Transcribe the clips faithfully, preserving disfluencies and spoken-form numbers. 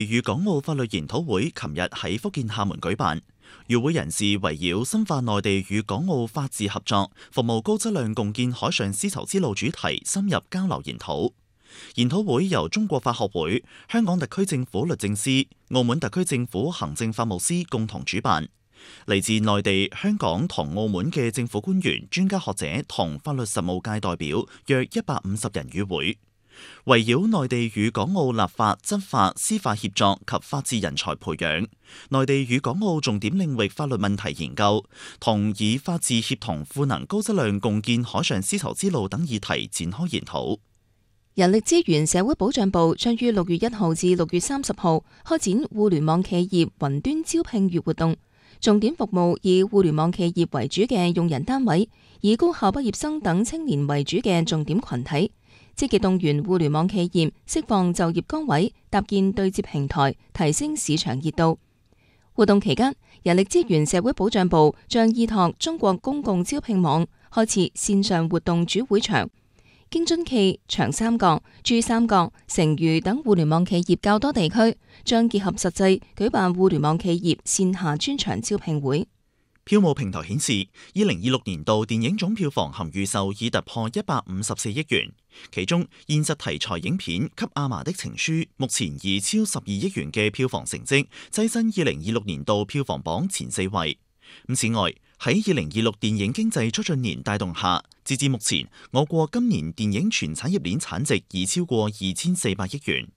粵港澳法律研討會琴日喺福建廈門舉辦，與會人士圍繞深化內地與港澳法治合作，服務高質量共建海上絲綢之路主題深入交流研討。研討會由中國法學會、香港特區政府律政司、澳門特區政府行政法務司共同主辦。嚟自內地、香港同澳門嘅政府官員、專家學者同法律實務界代表約一百五十人與會，圍繞內地與港澳立法、執法、司法協作及法治人才培養、內地與港澳重點領域法律問題研究同以法治協同賦能高質量共建海上絲綢之路等議題展開研討。 人力資源社會保障部將於六月一號至六月三十號開展互聯網企業雲端招聘月活動，重點服務以互聯網企業為主嘅用人單位，以高校畢業生等青年為主嘅重點群體，積極動員互聯網企業釋放就業崗位，搭建對接平台，提升市場熱度。活動期間，人力資源社會保障部將依託中國公共招聘網開設線上活動主會場。京津冀、長三角、珠三角、成渝等互聯網企業較多地區將結合實際舉辦互聯網企業線下專場招聘會。 票務平台顯示，二零二六年度電影總票房含預售已突破一百五十四億元，其中現實題材影片《給阿嫲的情書》目前以超十二億元嘅票房成績躋身二零二六年度票房榜前四位。咁此外，喺二零二六電影經濟促進年帶動下，截至目前，我國今年電影全產業鏈產值已超過二千四百億元。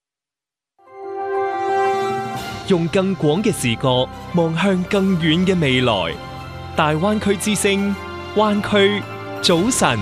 用更廣嘅視角望向更遠嘅未來，大灣區之聲，灣區早晨。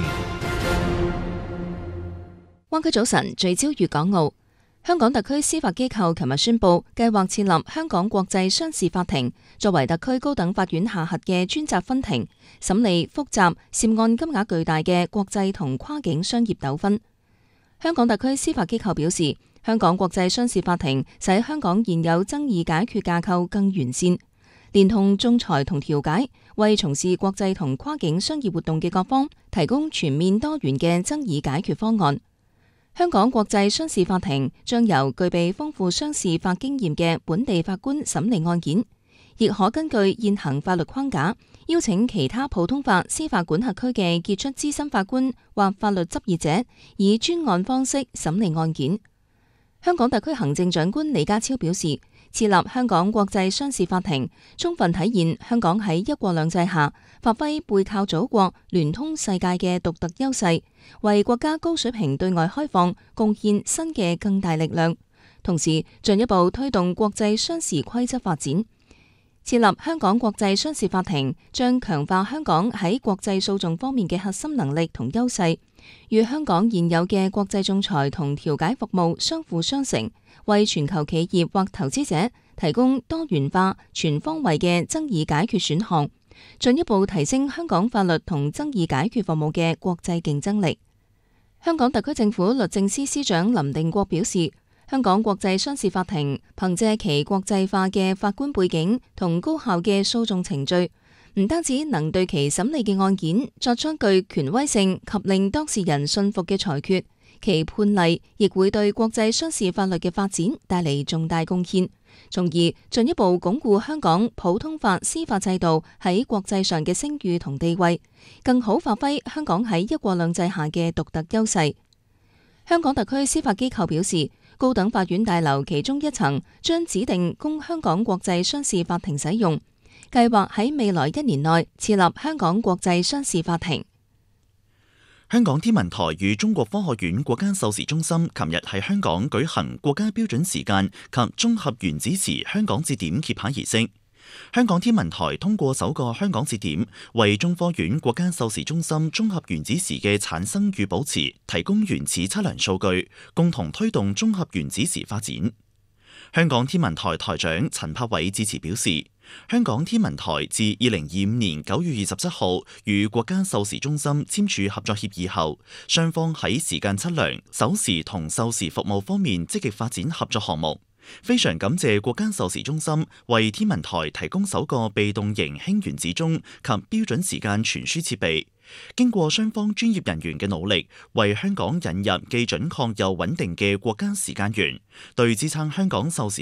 灣區早晨聚焦粵港澳。香港特區司法機構琴日宣布，計劃設立香港國際商事法庭，作為特區高等法院下轄嘅專責分庭，審理複雜、涉案金額巨大嘅國際同跨境商業糾紛。香港特區司法機構表示，香港國際商事法庭使香港現有爭議解決架構更完善，連同仲裁同調解，為從事國際同跨境商業活動嘅各方提供全面多元嘅爭議解決方案。香港國際商事法庭將由具備豐富商事法經驗嘅本地法官審理案件，亦可根據現行法律框架，邀請其他普通法司法管轄區嘅傑出資深法官或法律執業者，以專案方式審理案件。香港特區行政長官李家超表示，設立香港國際商事法庭，充分體現香港喺一國兩制下發揮背靠祖國、聯通世界嘅獨特優勢，為國家高水平對外開放貢獻新嘅更大力量，同時進一步推動國際商事規則發展。設立香港國際商事法庭，將強化香港喺國際訴訟方面嘅核心能力同優勢，與香港現有嘅國際仲裁同調解服務相輔相成，為全球企業或投資者提供多元化、全方位嘅爭議解決選項，進一步提升香港法律同爭議解決服務嘅國際競爭力。香港特區政府律政司司長林定國表示，香港國際商事法庭憑借其國際化嘅法官背景同高效嘅訴訟程序，唔單止能對其審理嘅案件作出具權威性及令當事人信服嘅裁決，其判例亦會對國際商事法律嘅發展帶嚟重大貢獻，從而進一步鞏固香港普通法司法制度喺國際上嘅聲譽同地位，更好發揮香港喺一國兩制下嘅獨特優勢。香港特區司法機構表示，高等法院大樓其中一層將指定供香港國際商事法庭使用，計劃喺未來一年內設立香港國際商事法庭。 香港天文台與中國科學院國家授時中心琴日喺香港舉行國家標準時間及綜合原子時香港節點揭牌儀式。香港天文台通過首個香港節點，為中科院國家授時中心綜合原子時嘅產生與保持提供原始測量數據，共同推動綜合原子時發展。香港天文台台長陳柏偉致辭表示，香港天文台自二零二五年九月二十七號與國家授時中心簽署合作協議後，雙方喺時間測量、守時同授時服務方面積極發展合作項目。非常感謝國家授時中心為天文台提供首個被動型氫原子鐘及標準時間傳輸設備。經過雙方專業人員嘅努力，為香港引入既準確又穩定嘅國家時間源，對支撐香港授時